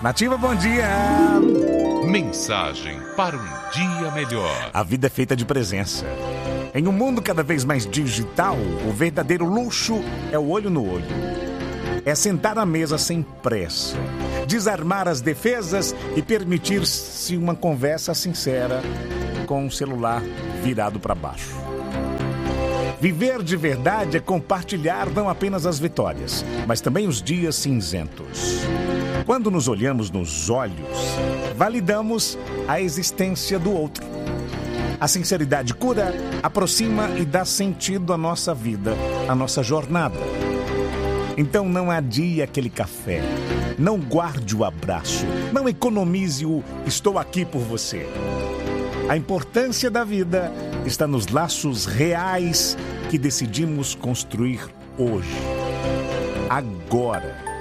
Nativa, bom dia. Mensagem para um dia melhor. A vida é feita de presença. Em um mundo cada vez mais digital, o verdadeiro luxo é o olho no olho. É sentar à mesa sem pressa, desarmar as defesas e permitir-se uma conversa sincera com o celular virado para baixo. Viver de verdade é compartilhar não apenas as vitórias, mas também os dias cinzentos. Quando nos olhamos nos olhos, validamos a existência do outro. A sinceridade cura, aproxima e dá sentido à nossa vida, à nossa jornada. Então não adie aquele café, não guarde o abraço, não economize o estou aqui por você. A importância da vida está nos laços reais que decidimos construir hoje, agora.